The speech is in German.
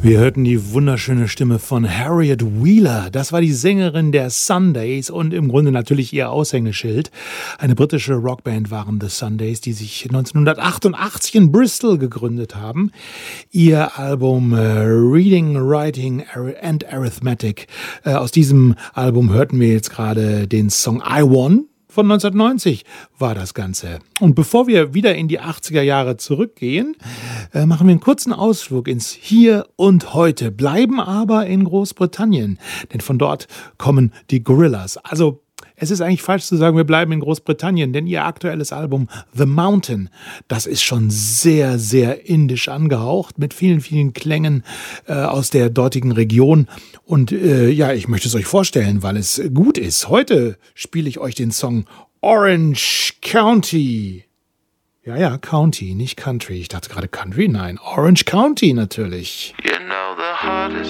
Wir hörten die wunderschöne Stimme von Harriet Wheeler. Das war die Sängerin der Sundays und im Grunde natürlich ihr Aushängeschild. Eine britische Rockband waren The Sundays, die sich 1988 in Bristol gegründet haben. Ihr Album Reading, Writing and Arithmetic. Aus diesem Album hörten wir jetzt gerade den Song I Won. Von 1990 war das Ganze. Und bevor wir wieder in die 80er Jahre zurückgehen, machen wir einen kurzen Ausflug ins Hier und Heute, bleiben aber in Großbritannien, denn von dort kommen die Gorillaz. Also es ist eigentlich falsch zu sagen, wir bleiben in Großbritannien, denn ihr aktuelles Album The Mountain, das ist schon sehr, sehr indisch angehaucht, mit vielen, vielen Klängen aus der dortigen Region. Und ja, ich möchte es euch vorstellen, weil es gut ist. Heute spiele ich euch den Song Orange County. Ja, County, nicht Country. Ich dachte gerade Country, nein, Orange County natürlich. You know the hardest